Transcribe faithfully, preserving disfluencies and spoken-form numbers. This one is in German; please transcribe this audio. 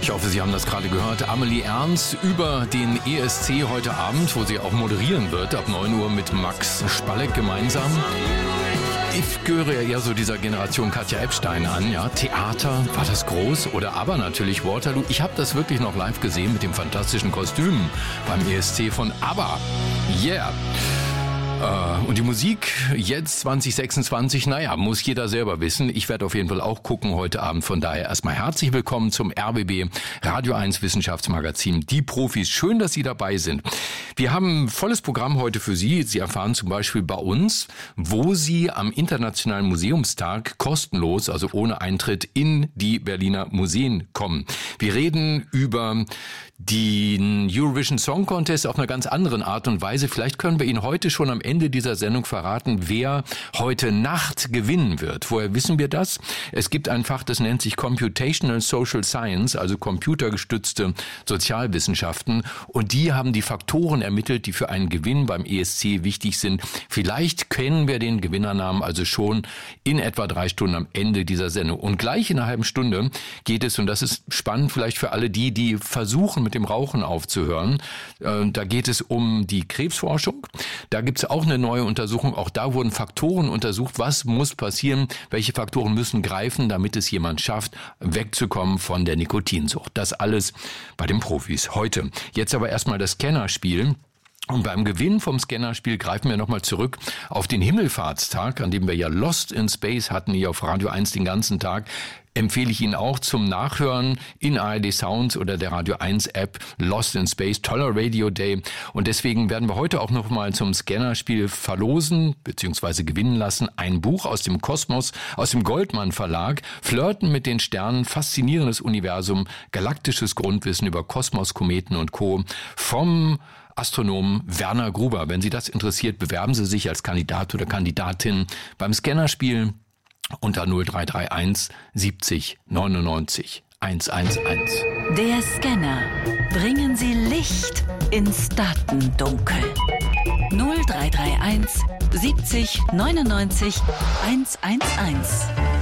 Ich hoffe, Sie haben das gerade gehört. Amelie Ernst über den E S C heute Abend, wo sie auch moderieren wird, ab neun Uhr mit Max Spalleck gemeinsam. Ich gehöre ja eher so dieser Generation Katja Epstein an, ja. Theater, war das groß? Oder aber natürlich Waterloo. Ich habe das wirklich noch live gesehen mit dem fantastischen Kostüm beim E S C von ABBA. Yeah! Und die Musik jetzt zwanzig sechsundzwanzig, naja, muss jeder selber wissen. Ich werde auf jeden Fall auch gucken heute Abend. Von daher erstmal herzlich willkommen zum R B B Radio eins Wissenschaftsmagazin. Die Profis, schön, dass Sie dabei sind. Wir haben ein volles Programm heute für Sie. Sie erfahren zum Beispiel bei uns, wo Sie am Internationalen Museumstag kostenlos, also ohne Eintritt, in die Berliner Museen kommen. Wir reden über den Eurovision Song Contest auf einer ganz anderen Art und Weise. Vielleicht können wir Ihnen heute schon am Ende dieser Sendung verraten, wer heute Nacht gewinnen wird. Woher wissen wir das? Es gibt ein Fach, das nennt sich Computational Social Science, also computergestützte Sozialwissenschaften. Und die haben die Faktoren ermittelt, die für einen Gewinn beim E S C wichtig sind. Vielleicht kennen wir den Gewinnernamen also schon in etwa drei Stunden am Ende dieser Sendung. Und gleich in einer halben Stunde geht es, und das ist spannend vielleicht für alle die, die versuchen, mit dem Rauchen aufzuhören. Da geht es um die Krebsforschung. Da gibt es auch eine neue Untersuchung. Auch da wurden Faktoren untersucht. Was muss passieren? Welche Faktoren müssen greifen, damit es jemand schafft, wegzukommen von der Nikotinsucht? Das alles bei den Profis heute. Jetzt aber erstmal das Scannerspiel. Und beim Gewinn vom Scannerspiel greifen wir nochmal zurück auf den Himmelfahrtstag, an dem wir ja Lost in Space hatten, hier auf Radio eins den ganzen Tag. Empfehle ich Ihnen auch zum Nachhören in A R D Sounds oder der Radio eins App Lost in Space, toller Radio Day. Und deswegen werden wir heute auch nochmal zum Scannerspiel verlosen bzw. gewinnen lassen. Ein Buch aus dem Kosmos, aus dem Goldmann Verlag. Flirten mit den Sternen, faszinierendes Universum, galaktisches Grundwissen über Kosmos, Kometen und Co. vom Astronomen Werner Gruber. Wenn Sie das interessiert, bewerben Sie sich als Kandidat oder Kandidatin beim Scannerspiel unter null drei drei eins siebzig neunundneunzig hundertundzehn. Der Scanner. Bringen Sie Licht ins Datendunkel. null drei drei eins siebzig neunundneunzig hundertzehn.